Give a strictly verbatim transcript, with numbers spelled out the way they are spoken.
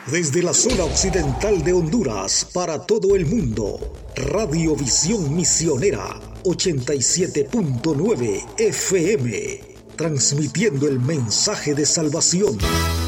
Desde la zona occidental de Honduras para todo el mundo, Radio Visión Misionera ochenta y siete punto nueve F M, transmitiendo el mensaje de salvación.